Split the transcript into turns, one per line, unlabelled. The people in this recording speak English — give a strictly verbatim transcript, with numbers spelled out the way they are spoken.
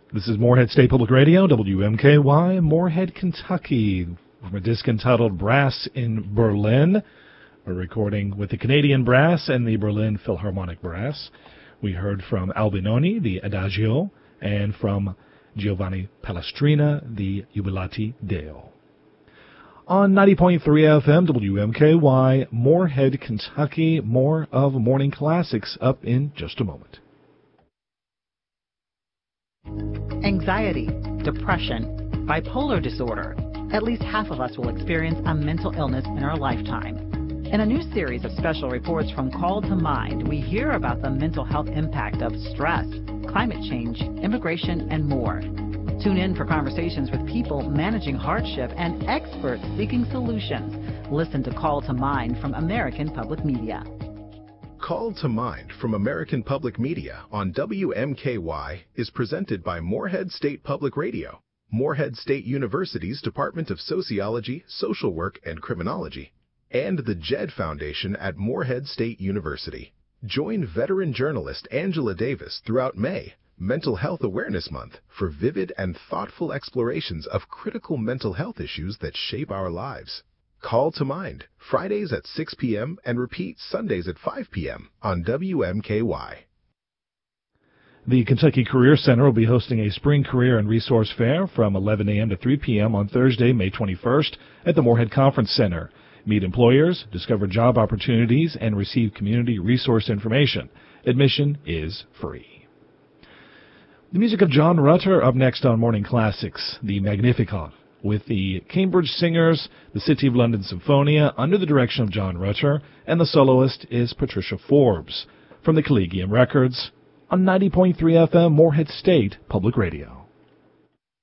This is Morehead State Public Radio, W M K Y, Morehead, Kentucky, from a disc entitled Brass in Berlin, a recording with the Canadian Brass and the Berlin Philharmonic Brass. We heard from Albinoni, the Adagio, and from Giovanni Palestrina, the Jubilati Deo. On ninety point three F M, W M K Y, Morehead, Kentucky, more of Morning Classics up in just a moment.
Anxiety, depression, bipolar disorder. At least half of us will experience a mental illness in our lifetime. In a new series of special reports from Call to Mind, we hear about the mental health impact of stress, climate change, immigration, and more. Tune in for conversations with people managing hardship and experts seeking solutions. Listen to Call to Mind from American Public Media.
Call to Mind from American Public Media on W M K Y is presented by Morehead State Public Radio, Morehead State University's Department of Sociology, Social Work, and Criminology, and the Jed Foundation at Morehead State University. Join veteran journalist Angela Davis throughout May, Mental Health Awareness Month, for vivid and thoughtful explorations of critical mental health issues that shape our lives. Call to Mind, Fridays at six p.m. and repeat Sundays at five p.m. on W M K Y.
The Kentucky Career Center will be hosting a Spring Career and Resource Fair from eleven a.m. to three p.m. on Thursday, May twenty-first at the Morehead Conference Center. Meet employers, discover job opportunities, and receive community resource information. Admission is free. The music of John Rutter up next on Morning Classics, the Magnificat, with the Cambridge Singers, the City of London Symphonia, under the direction of John Rutter, and the soloist is Patricia Forbes, from the Collegium Records, on ninety point three F M, Morehead State Public Radio.